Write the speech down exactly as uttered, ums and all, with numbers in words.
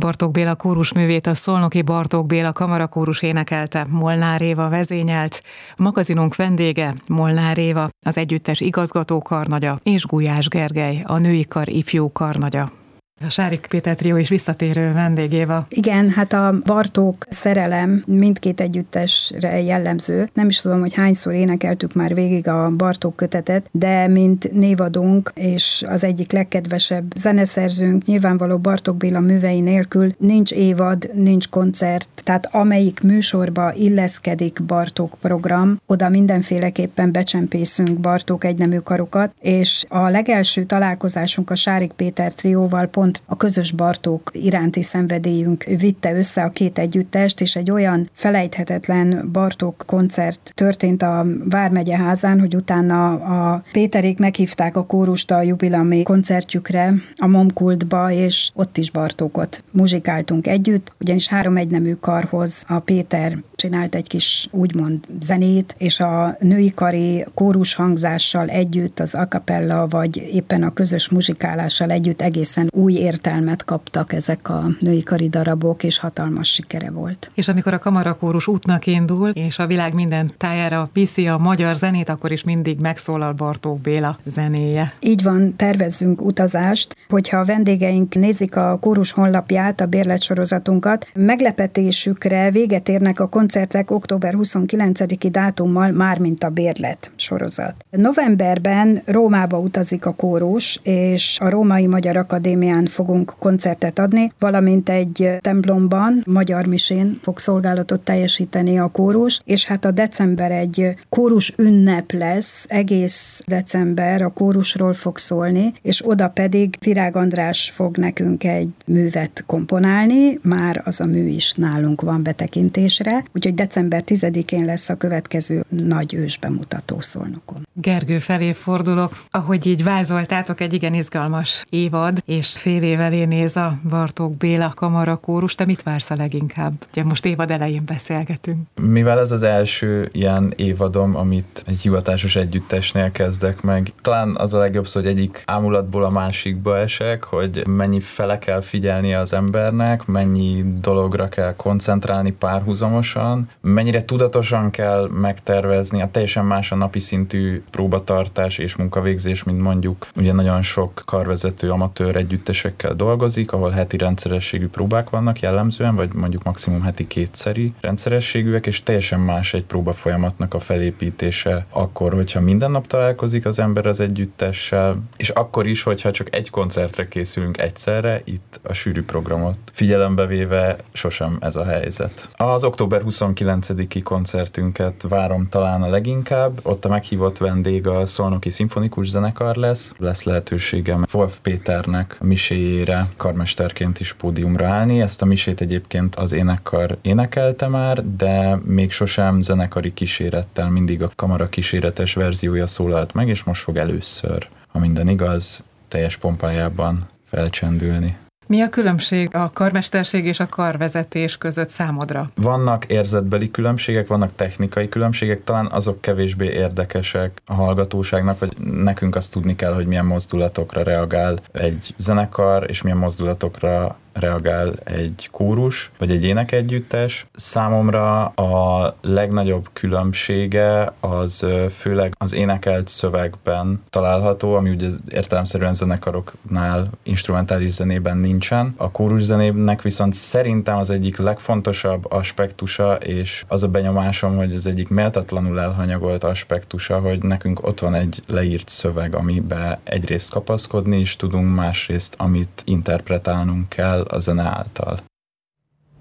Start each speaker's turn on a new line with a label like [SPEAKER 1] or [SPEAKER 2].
[SPEAKER 1] Bartók Béla kórusművét a szolnoki Bartók Béla Kamarakórus énekelte, Molnár Éva vezényelt. Magazinunk vendége Molnár Éva, az együttes igazgató karnagya, és Gulyás Gergely, a női kar ifjú karnagya. A Sárik Péter trió is visszatérő vendégével.
[SPEAKER 2] Igen, hát a Bartók szerelem mindkét együttesre jellemző. Nem is tudom, hogy hányszor énekeltük már végig a Bartók kötetet, de mint névadónk és az egyik legkedvesebb zeneszerzőnk, nyilvánvaló Bartók Béla művei nélkül nincs évad, nincs koncert, tehát amelyik műsorba illeszkedik Bartók program, oda mindenféleképpen becsempészünk Bartók egynemű karokat, és a legelső találkozásunk a Sárik Péter trióval pont a közös Bartók iránti szenvedélyünk vitte össze a két együttest, és egy olyan felejthetetlen Bartók koncert történt a Vármegye házán, hogy utána a Péterék meghívták a kórust a jubilami koncertjükre, a Momkultba, és ott is Bartókot muzsikáltunk együtt, ugyanis három egynemű karhoz a Péter csinált egy kis úgymond zenét, és a női kari kórus hangzással együtt, az a cappella, vagy éppen a közös muzsikálással együtt egészen új értelmet kaptak ezek a női kari darabok, és hatalmas sikere volt.
[SPEAKER 1] És amikor a kamarakórus útnak indul, és a világ minden tájára viszi a magyar zenét, akkor is mindig megszólal Bartók Béla zenéje.
[SPEAKER 2] Így van, tervezzünk utazást, hogyha a vendégeink nézik a kórus honlapját, a bérletsorozatunkat, meglepetésükre véget érnek a koncertek október huszonkilencediki dátummal, már mint a bérlet sorozat. Novemberben Rómába utazik a kórus, és a Római Magyar Akadémián fogunk koncertet adni, valamint egy templomban, magyar misén fog szolgálatot teljesíteni a kórus, és hát a december egy kórus ünnep lesz, egész december a kórusról fog szólni, és oda pedig Virág András fog nekünk egy művet komponálni, már az a mű is nálunk van betekintésre, úgyhogy december tizedikén lesz a következő nagy ősbemutató Szolnokon.
[SPEAKER 1] Gergő felé fordulok, ahogy így vázoltátok, egy igen izgalmas évad, és fél év elé néz a Bartók Béla Kamarakórus. Te mit vársz a leginkább? Ugye most évad elején beszélgetünk.
[SPEAKER 3] Mivel ez az első ilyen évadom, amit egy hivatásos együttesnél kezdek meg, talán az a legjobb szó, hogy egyik ámulatból a másikba esek, hogy mennyi fele kell figyelnie az embernek, mennyi dologra kell koncentrálni párhuzamosan, mennyire tudatosan kell megtervezni, a teljesen más a napi szintű próbatartás és munkavégzés, mint mondjuk ugye nagyon sok karvezető amatőr együttesekkel dolgozik, ahol heti rendszerességű próbák vannak jellemzően, vagy mondjuk maximum heti kétszeri rendszerességűek, és teljesen más egy próba folyamatnak a felépítése akkor, hogyha minden nap találkozik az ember az együttessel, és akkor is, hogyha csak egy koncertre készülünk egyszerre, itt a sűrű programot figyelembe véve sosem ez a helyzet. Az október huszonkilencediki koncertünket várom talán a leginkább, ott a meghívott vendég a Szolnoki Szimfonikus Zenekar lesz, lesz lehetőségem Wolf Péternek a miséjére karmesterként is pódiumra állni. Ezt a misét egyébként az énekkar énekelte már, de még sosem zenekari kísérettel, mindig a kamara kíséretes verziója szólalt meg, és most fog először, ha minden igaz, teljes pompájában felcsendülni.
[SPEAKER 1] Mi a különbség a karmesterség és a karvezetés között számodra?
[SPEAKER 3] Vannak érzetbeli különbségek, vannak technikai különbségek, talán azok kevésbé érdekesek a hallgatóságnak, vagy nekünk azt tudni kell, hogy milyen mozdulatokra reagál egy zenekar, és milyen mozdulatokra reagál egy kórus, vagy egy énekegyüttes. Számomra a legnagyobb különbsége az főleg az énekelt szövegben található, ami ugye értelemszerűen zenekaroknál, instrumentális zenében nincsen. A kórus zenének viszont szerintem az egyik legfontosabb aspektusa, és az a benyomásom, hogy az egyik méltatlanul elhanyagolt aspektusa, hogy nekünk ott van egy leírt szöveg, amiben egyrészt kapaszkodni is tudunk, másrészt amit interpretálnunk kell a zene által.